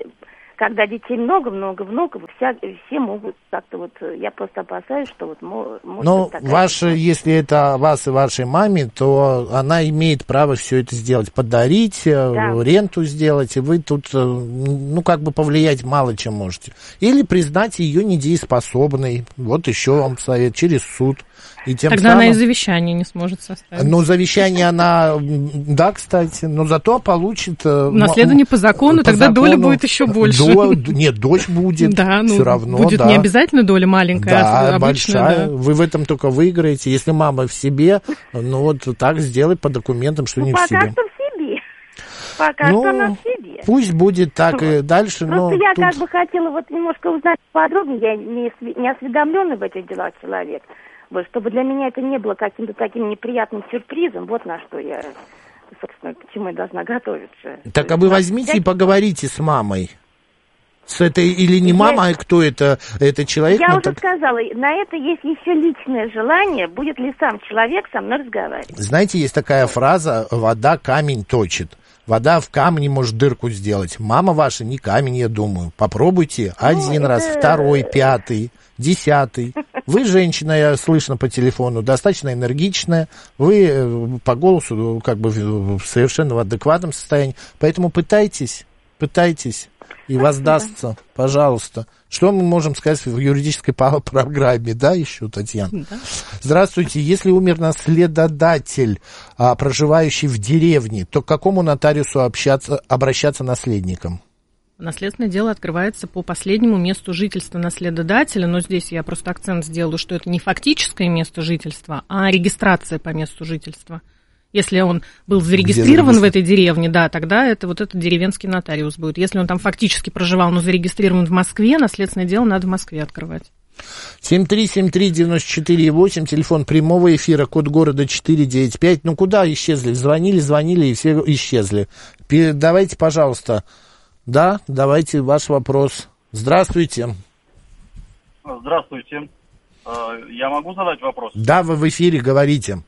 Когда детей много-много внуков, все могут как-то я просто опасаюсь, что может быть такая... если это вас и вашей маме, то она имеет право все это сделать, подарить, ренту сделать, и вы тут, повлиять мало чем можете. Или признать ее недееспособной, вот еще вам совет, через суд. И тем Тогда она и завещание не сможет составить. Завещание она, да, кстати, но зато получит... Наследование по закону, тогда доля будет еще больше. Нет, дочь будет, все равно. Будет не обязательно доля маленькая, а обычная. Большая. Да. Вы в этом только выиграете. Если мама в себе, так сделай по документам, что не в себе. Пока что в себе. Пока что она в себе. Пусть будет так и дальше, Просто я хотела немножко узнать подробнее, я не осведомленный в этих делах человек. Чтобы для меня это не было каким-то таким неприятным сюрпризом, вот на что я, собственно, к чему я должна готовиться. Так, а вы возьмите и поговорите с мамой. С этой, или не мама, а кто это человек? Я уже сказала, на это есть еще личное желание, будет ли сам человек со мной разговаривать. Знаете, есть такая фраза: вода камень точит. Вода в камне может дырку сделать. Мама ваша не камень, я думаю. Попробуйте один раз, второй, 5, 10. Вы женщина, я слышно по телефону, достаточно энергичная. Вы по голосу в совершенно адекватном состоянии. Поэтому пытайтесь, и воздастся, пожалуйста. Что мы можем сказать в юридической программе, да, еще, Татьяна? Да. Здравствуйте. Если умер наследодатель, проживающий в деревне, то к какому нотариусу обращаться наследникам? Наследственное дело открывается по последнему месту жительства наследодателя, но здесь я просто акцент сделаю, что это не фактическое место жительства, а регистрация по месту жительства. Если он был зарегистрирован в этой деревне, да, тогда это этот деревенский нотариус будет. Если он там фактически проживал, но зарегистрирован в Москве, наследственное дело надо в Москве открывать. 7373948, телефон прямого эфира, код города 495. Куда исчезли? Звонили, и все исчезли. Давайте, пожалуйста. Да, давайте ваш вопрос. Здравствуйте. Здравствуйте. Я могу задать вопрос? Да, вы в эфире, говорите.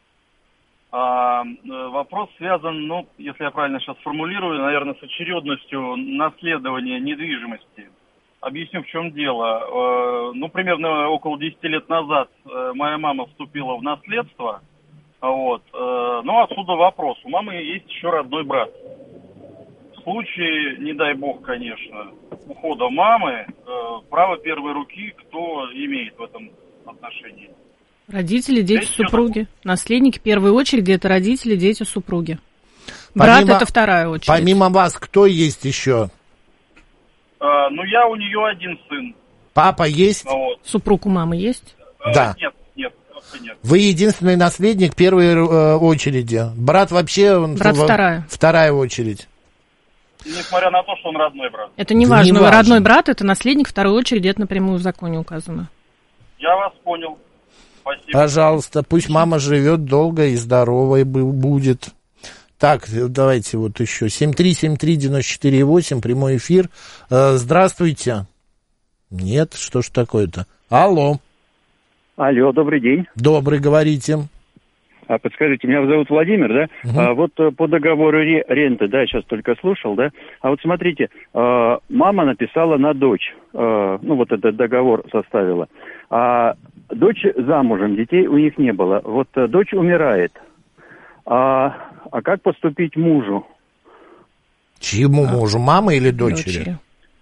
Вопрос связан, если я правильно сейчас формулирую, наверное, с очередностью наследования недвижимости. Объясню, в чем дело. Примерно около 10 лет назад моя мама вступила в наследство. Отсюда вопрос. У мамы есть еще родной брат. В случае, не дай бог, конечно, ухода мамы, право первой руки кто имеет в этом отношении? Родители, дети, супруги. Наследники в первой очереди это родители, дети, супруги. Брат это вторая очередь. Помимо вас, кто есть еще? Я у нее один сын. Папа есть? Супруг у мамы есть? Да. Нет. Вы единственный наследник первой очереди. Брат вообще... Брат вторая. Вторая очередь. Несмотря на то, что он родной брат. Это не важно. Родной брат это наследник второй очереди, это напрямую в законе указано. Я вас понял. Спасибо. Пожалуйста, пусть мама живет долго и здоровой будет. Так, давайте еще. 7373948, прямой эфир. Здравствуйте. Нет, что ж такое-то? Алло, добрый день. Добрый, говорите. Подскажите, меня зовут Владимир, да? Угу. По договору ренты, да, я сейчас только слушал, да? Смотрите, мама написала на дочь, этот договор составила. А дочь замужем, детей у них не было. Дочь умирает. А как поступить мужу? Чьему мужу, мамы или дочери?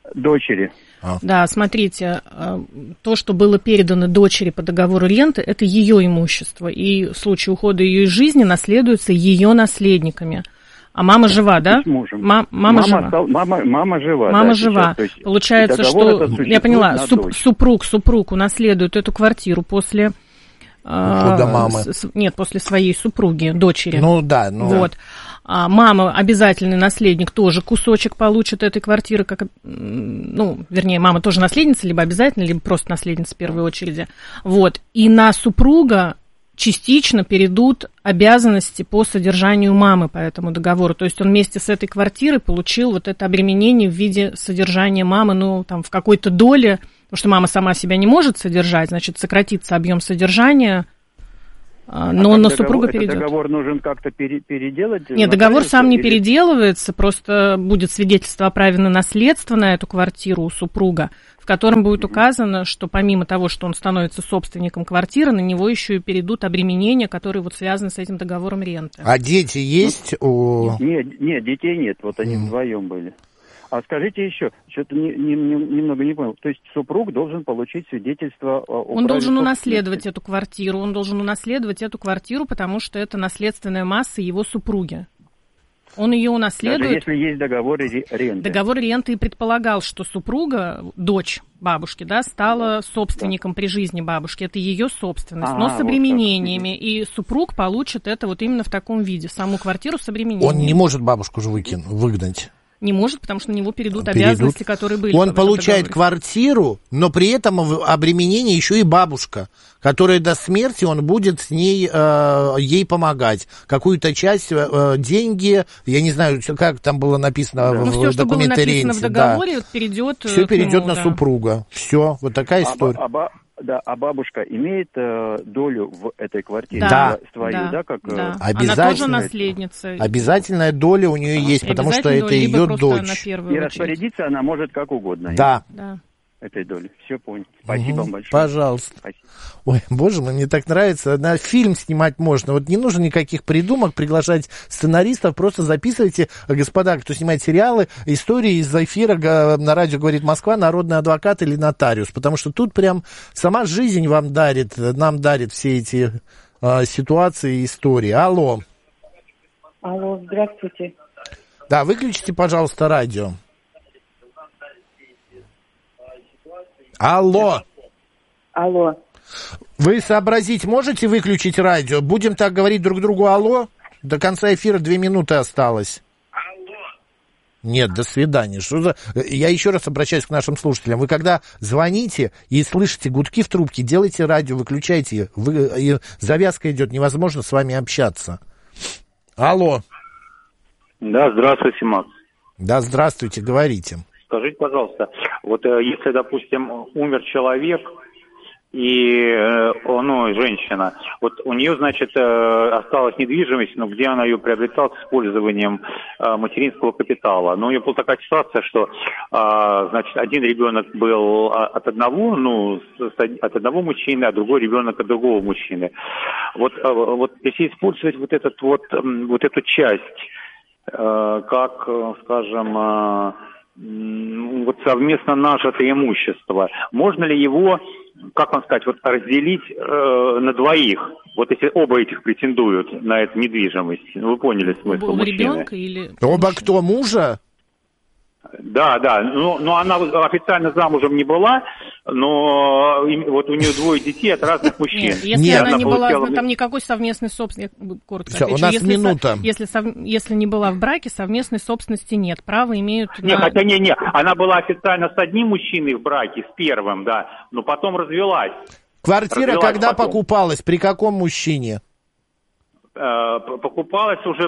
дочери. Да, смотрите, то, что было передано дочери по договору ренты, это ее имущество, и в случае ухода ее из жизни наследуется ее наследниками. А мама жива, да? Мама жива. Мама жива. Мама да, жива. Сейчас, получается, что, я поняла, супруг унаследует эту квартиру после... ухода мамы. Нет, после своей супруги, дочери. Ну да. Вот. А мама, обязательный наследник, тоже кусочек получит этой квартиры, как, вернее, мама тоже наследница, либо обязательно, либо просто наследница в первой очереди. Вот. И на супруга частично перейдут обязанности по содержанию мамы по этому договору. То есть он вместе с этой квартирой получил вот это обременение в виде содержания мамы, в какой-то доле, потому что мама сама себя не может содержать, значит, сократится объем содержания, но на супруга перейдет. Договор нужен как-то переделать? Нет, договор сам не переделывается, просто будет свидетельство о праве на наследство на эту квартиру у супруга, в котором будет указано, что помимо того, что он становится собственником квартиры, на него еще и перейдут обременения, которые связаны с этим договором ренты. А дети есть? Нет, детей нет, вот они вдвоем были. А скажите еще, что-то немного не понял. То есть супруг должен получить свидетельство о Он должен унаследовать эту квартиру. Потому что это наследственная масса его супруги. Он ее унаследует. Даже если есть договор ренты. Договор ренты и предполагал, что супруга, дочь бабушки, стала собственником при жизни бабушки. Это ее собственность, но с обременениями. И супруг получит это именно в таком виде. Саму квартиру с обременениями. Он не может бабушку же выгнать. Не может, потому что на него перейдут обязанности, которые были. Он получает квартиру, но при этом обременение еще и бабушка, которая до смерти он будет с ней, ей помогать. Какую-то часть, деньги, я не знаю, как там было написано в документе ренте. В договоре перейдет. Все перейдет на супруга. Все, вот такая история. А бабушка имеет долю в этой квартире? Да, свою, да, как... да. Обязательно, она тоже наследница. Обязательная доля у нее есть, потому что это ее дочь. И распорядиться она может как угодно. Да. Этой доли. Все понял. Спасибо вам большое. Пожалуйста. Спасибо. Ой, боже мой, мне так нравится. На фильм снимать можно. Вот не нужно никаких придумок, приглашать сценаристов. Просто записывайте, господа, кто снимает сериалы, истории из эфира на радио «Говорит Москва», народный адвокат или нотариус. Потому что тут прям сама жизнь нам дарит все эти ситуации и истории. Алло. Алло, здравствуйте. Да, выключите, пожалуйста, радио. Алло. Алло. Вы сообразить можете выключить радио? Будем так говорить друг другу алло? До конца эфира 2 минуты осталось. Алло. Нет, до свидания. Что за... Я еще раз обращаюсь к нашим слушателям. Вы когда звоните и слышите гудки в трубке, делайте радио, выключайте. Завязка идет, невозможно с вами общаться. Алло. Да, здравствуйте, Макс. Да, здравствуйте, говорите. Скажите, пожалуйста, вот если, допустим, умер человек и, женщина, вот у нее, значит, осталась недвижимость, но где она ее приобретала с использованием материнского капитала. Но у нее была такая ситуация, что, значит, один ребенок был от одного мужчины, а другой ребенок от другого мужчины. Вот если использовать вот эту часть, как, скажем, вот совместно нажитое имущество, можно ли его, как вам сказать, разделить на двоих? Вот если оба этих претендуют на эту недвижимость, вы поняли смысл оба мужчины? Ребенка или... Оба кто, мужа? Да, но она официально замужем не была, но вот у нее 2 детей от разных мужчин. Нет, если она не была, там никакой совместной собственности, коротко все, отвечу, у нас минута. Если не была в браке, совместной собственности нет, право имеют она была официально с одним мужчиной в браке, с первым, да, но потом развелась. Квартира когда покупалась, при каком мужчине? Покупалась уже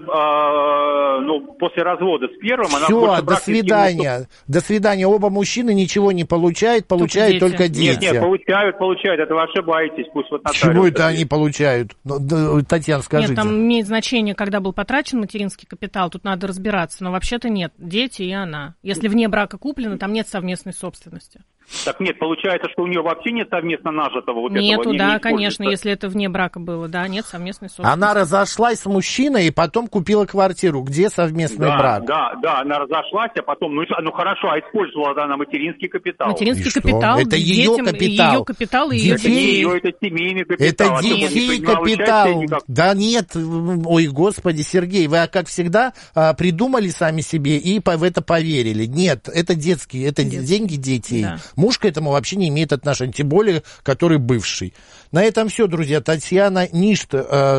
после развода с первым. Все, до свидания. До свидания. Оба мужчины ничего не получают только дети. Нет, получают. Это вы ошибаетесь. Пусть вот нотариус. Чего это они получают? Татьяна, скажите. Нет, там имеет значение, когда был потрачен материнский капитал. Тут надо разбираться. Но вообще-то нет. Дети и она. Если вне брака куплено, там нет совместной собственности. Так нет, получается, что у нее вообще нет совместно нажитого вот Нету, этого. да, конечно, если это вне брака было, да, нет совместной собственности. Она разошлась с мужчиной и потом купила квартиру. Где совместный брак? Да, она разошлась, а потом, ну хорошо, а использовала она материнский капитал. Материнский капитал. Это ее капитал. Ее капитал и ее детей. Это семейный капитал. Это детей капитал. Да нет, ой, господи, Сергей, вы, как всегда, придумали сами себе и в это поверили. Нет, это детские, это деньги детей. Да. Муж к этому вообще не имеет отношения, тем более, который бывший. На этом все, друзья. Татьяна Ништ,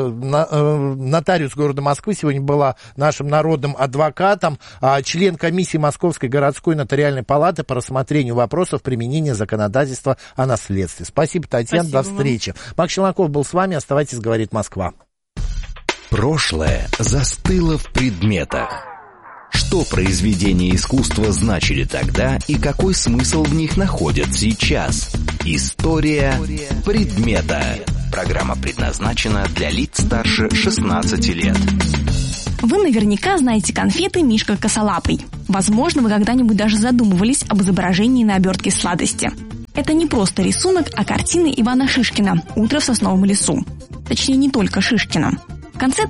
нотариус города Москвы, сегодня была нашим народным адвокатом, член комиссии Московской городской нотариальной палаты по рассмотрению вопросов применения законодательства о наследстве. Спасибо, Татьяна, до встречи. Макс Челноков был с вами. Оставайтесь, говорит Москва. Прошлое застыло в предметах. Что произведения искусства значили тогда и какой смысл в них находят сейчас? История предмета. Программа предназначена для лиц старше 16 лет. Вы наверняка знаете конфеты «Мишка Косолапый». Возможно, вы когда-нибудь даже задумывались об изображении на обертке сладости. Это не просто рисунок, а картины Ивана Шишкина «Утро в сосновом лесу». Точнее, не только Шишкина. В конце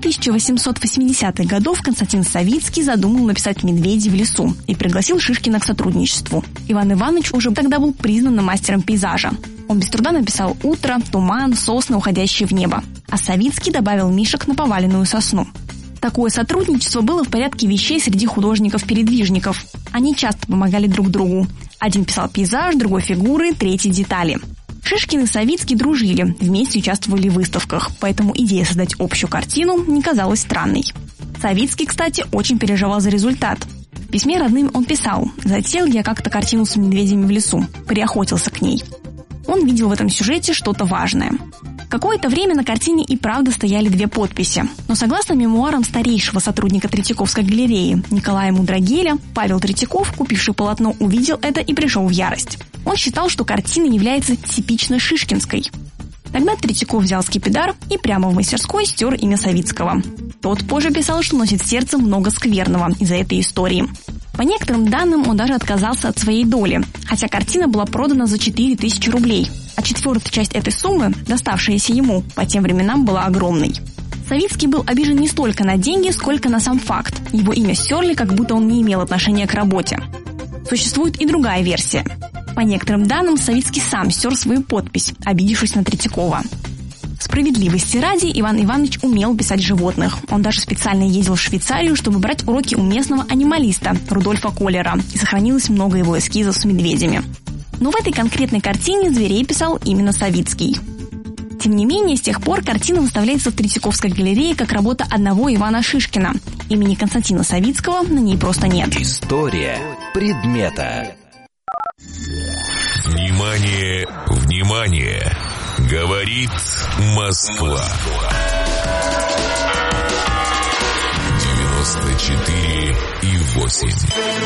1880-х годов Константин Савицкий задумал написать «Медведи в лесу» и пригласил Шишкина к сотрудничеству. Иван Иванович уже тогда был признанным мастером пейзажа. Он без труда написал «Утро», «Туман», «Сосны, уходящие в небо». А Савицкий добавил мишек на поваленную сосну. Такое сотрудничество было в порядке вещей среди художников-передвижников. Они часто помогали друг другу. Один писал пейзаж, другой фигуры, третий детали. Шишкин и Савицкий дружили, вместе участвовали в выставках, поэтому идея создать общую картину не казалась странной. Савицкий, кстати, очень переживал за результат. В письме родным он писал: «Затеял я как-то картину с медведями в лесу, приохотился к ней». Он видел в этом сюжете что-то важное. Какое-то время на картине и правда стояли две подписи. Но согласно мемуарам старейшего сотрудника Третьяковской галереи Николая Мудрагеля, Павел Третьяков, купивший полотно, увидел это и пришел в ярость. Он считал, что картина является типично шишкинской. Тогда Третьяков взял скипидар и прямо в мастерской стер имя Савицкого. Тот позже писал, что носит в сердце много скверного из-за этой истории. По некоторым данным, он даже отказался от своей доли, хотя картина была продана за 4000 рублей, а четвертая часть этой суммы, доставшаяся ему, по тем временам была огромной. Савицкий был обижен не столько на деньги, сколько на сам факт. Его имя стерли, как будто он не имел отношения к работе. Существует и другая версия. По некоторым данным, Савицкий сам стер свою подпись, обидевшись на Третьякова. Справедливости ради, Иван Иванович умел писать животных. Он даже специально ездил в Швейцарию, чтобы брать уроки у местного анималиста Рудольфа Коллера, и сохранилось много его эскизов с медведями. Но в этой конкретной картине зверей писал именно Савицкий. Тем не менее, с тех пор картина выставляется в Третьяковской галерее как работа одного Ивана Шишкина. Имени Константина Савицкого на ней просто нет. История предмета. Внимание, внимание! Говорит Москва. 94,8.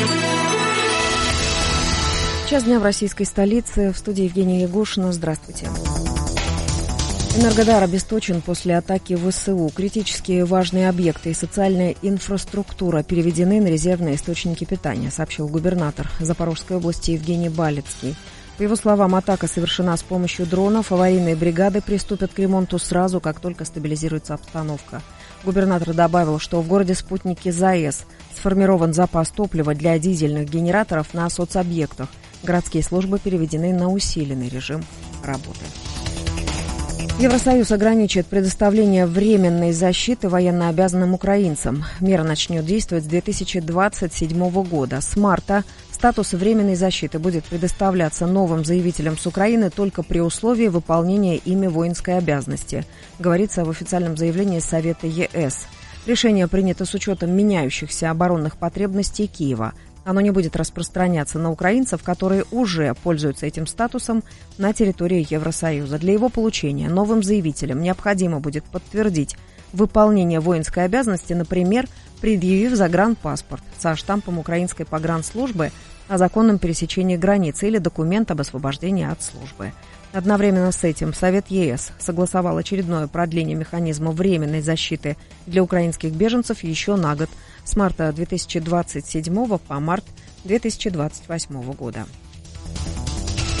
Час дня в российской столице. В студии Евгения Ягушина. Здравствуйте. Энергодар обесточен после атаки ВСУ. Критически важные объекты и социальная инфраструктура переведены на резервные источники питания, сообщил губернатор Запорожской области Евгений Балицкий. По его словам, атака совершена с помощью дронов. Аварийные бригады приступят к ремонту сразу, как только стабилизируется обстановка. Губернатор добавил, что в городе Спутники ЗАЭС сформирован запас топлива для дизельных генераторов на соцобъектах. Городские службы переведены на усиленный режим работы. Евросоюз ограничит предоставление временной защиты военнообязанным украинцам. Мера начнет действовать с 2027 года. С марта статус временной защиты будет предоставляться новым заявителям с Украины только при условии выполнения ими воинской обязанности, говорится в официальном заявлении Совета ЕС. Решение принято с учетом меняющихся оборонных потребностей Киева. Оно не будет распространяться на украинцев, которые уже пользуются этим статусом на территории Евросоюза. Для его получения новым заявителям необходимо будет подтвердить выполнение воинской обязанности, например, предъявив загранпаспорт со штампом украинской погранслужбы о законном пересечении границы или документ об освобождении от службы. Одновременно с этим Совет ЕС согласовал очередное продление механизма временной защиты для украинских беженцев еще на год, с марта 2027 по март 2028 года.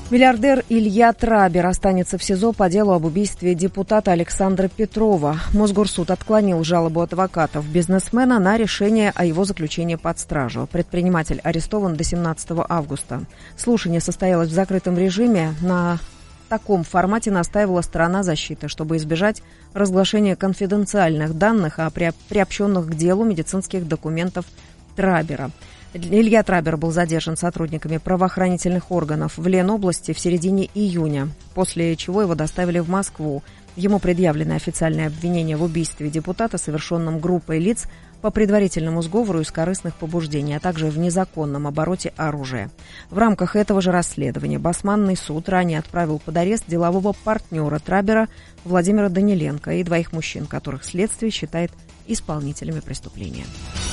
Миллиардер Илья Трабер останется в СИЗО по делу об убийстве депутата Александра Петрова. Мосгорсуд отклонил жалобу адвокатов бизнесмена на решение о его заключении под стражу. Предприниматель арестован до 17 августа. Слушание состоялось в закрытом режиме. На таком формате настаивала сторона защиты, чтобы избежать разглашения конфиденциальных данных о приобщенных к делу медицинских документов Трабера. Илья Трабер был задержан сотрудниками правоохранительных органов в Ленобласти в середине июня, после чего его доставили в Москву. Ему предъявлены официальные обвинения в убийстве депутата, совершенном группой лиц по предварительному сговору из корыстных побуждений, а также в незаконном обороте оружия. В рамках этого же расследования Басманный суд ранее отправил под арест делового партнера Трабера Владимира Даниленко и двоих мужчин, которых следствие считает исполнителями преступления.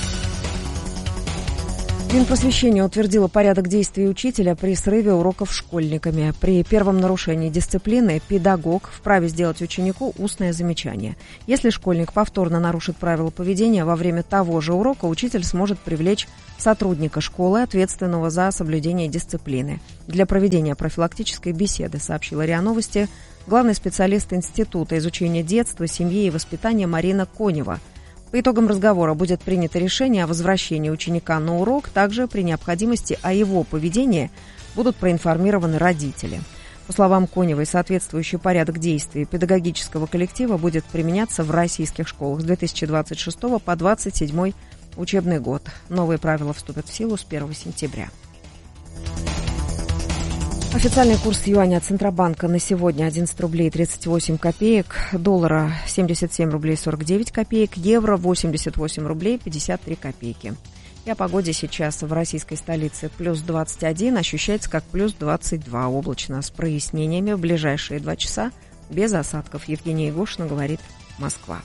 Минпросвещение утвердило порядок действий учителя при срыве уроков школьниками. При первом нарушении дисциплины педагог вправе сделать ученику устное замечание. Если школьник повторно нарушит правила поведения во время того же урока, учитель сможет привлечь сотрудника школы, ответственного за соблюдение дисциплины. Для проведения профилактической беседы, сообщила РИА Новости, главный специалист Института изучения детства, семьи и воспитания Марина Конева. По итогам разговора будет принято решение о возвращении ученика на урок. Также при необходимости о его поведении будут проинформированы родители. По словам Коневой, соответствующий порядок действий педагогического коллектива будет применяться в российских школах с 2026 по 2027 учебный год. Новые правила вступят в силу с 1 сентября. Официальный курс юаня от Центробанка на сегодня 11 рублей 38 копеек, доллара 77 рублей 49 копеек, евро 88 рублей 53 копейки. И о погоде сейчас в российской столице плюс 21, ощущается как плюс 22, облачно с прояснениями в ближайшие 2 часа, без осадков. Евгения Егошина говорит, Москва.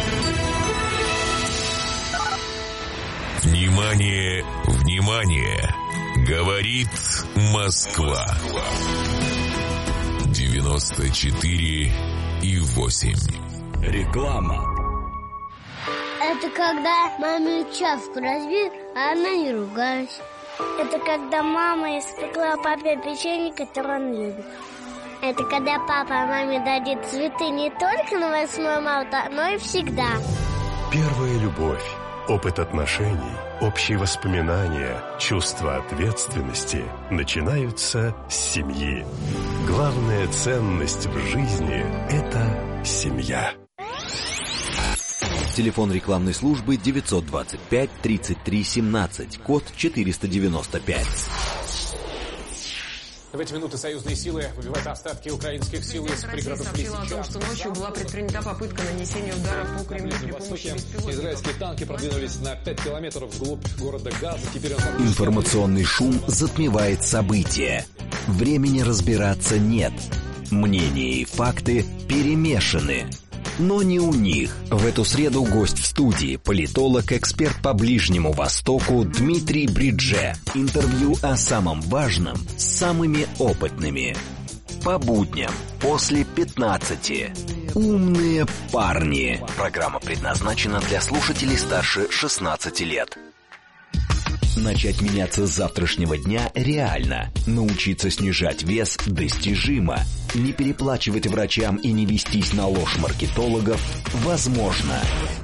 Внимание, внимание! Говорит Москва. 94,8. Реклама. Это когда маме чавку разбил, а она не ругалась. Это когда мама испекла папе печенье, которое он любит. Это когда папа маме дарит цветы не только на 8 марта, но и всегда. Первая любовь, опыт отношений, общие воспоминания, чувство ответственности начинаются с семьи. Главная ценность в жизни – это семья. Телефон рекламной службы 925 33 17, код 495. В эти минуты союзные силы выбивают остатки украинских сил из пригородов Лисичанска. О том, что ночью была предпринята попытка нанесения удара по Кремлю при помощи беспилотников. Израильские танки продвинулись на 5 километров вглубь города Газа. Информационный шум затмевает события. Времени разбираться нет. Мнения и факты перемешаны. Но не у них. В эту среду гость в студии, политолог, эксперт по Ближнему Востоку Дмитрий Бридже. Интервью о самом важном с самыми опытными. По будням после 15. Умные парни. Программа предназначена для слушателей старше 16 лет. Начать меняться с завтрашнего дня реально. Научиться снижать вес достижимо. Не переплачивать врачам и не вестись на ложь маркетологов возможно.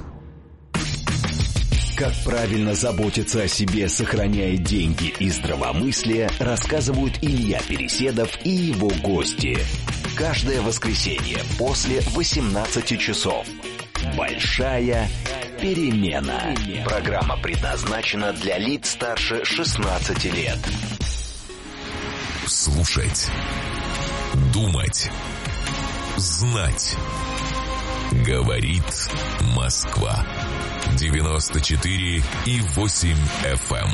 Как правильно заботиться о себе, сохраняя деньги и здравомыслие, рассказывают Илья Переседов и его гости. Каждое воскресенье после 18 часов. Большая перемена. Программа предназначена для лиц старше 16 лет. Слушать. Думать. Знать. Говорит Москва. 94,8 FM.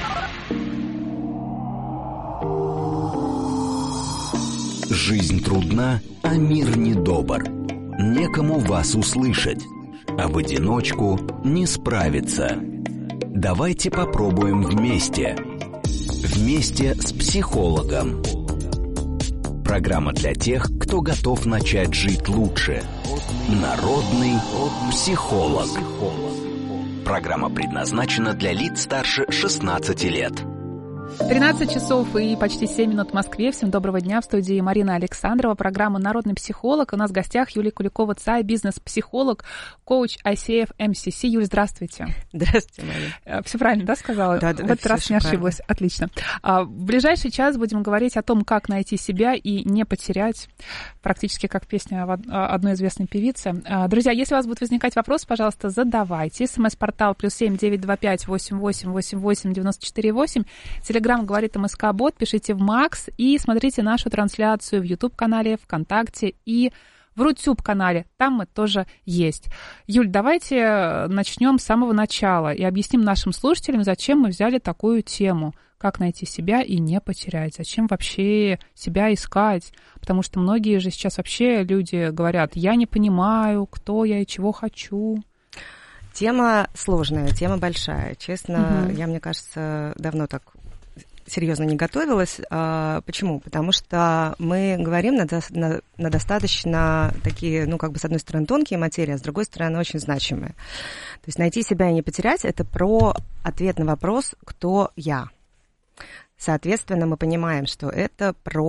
Жизнь трудна, а мир недобр. Некому вас услышать, а в одиночку не справиться. Давайте попробуем вместе. Вместе с психологом. Программа для тех, кто готов начать жить лучше. Народный психолог. Программа предназначена для лиц старше 16 лет. 13 часов и почти 7 минут в Москве. Всем доброго дня. В студии Марина Александрова. Программа «Народный психолог». У нас в гостях Юлия Куликова-Цай, бизнес-психолог, коуч ICF MCC. Юль, здравствуйте. Здравствуйте, Марина. Все правильно, да, сказала? Да, в этот раз не ошиблась. Отлично. В ближайший час будем говорить о том, как найти себя и не потерять. Практически как песня одной известной певицы. Друзья, если у вас будут возникать вопросы, пожалуйста, задавайте. СМС-портал +7 925 88 88 94 8. Телеграм говорит МСК-бот, пишите в Макс и смотрите нашу трансляцию в YouTube-канале, ВКонтакте и в Рутюб-канале. Там мы тоже есть. Юль, давайте начнем с самого начала и объясним нашим слушателям, зачем мы взяли такую тему. Как найти себя и не потерять? Зачем вообще себя искать? Потому что многие же сейчас вообще люди говорят, я не понимаю, кто я и чего хочу. Тема сложная, тема большая. Честно, я, мне кажется, давно так серьезно не готовилась. Почему? Потому что мы говорим на достаточно такие, ну, как бы, с одной стороны, тонкие материи, а с другой стороны, очень значимые. То есть найти себя и не потерять – это про ответ на вопрос «Кто я?». Соответственно, мы понимаем, что это про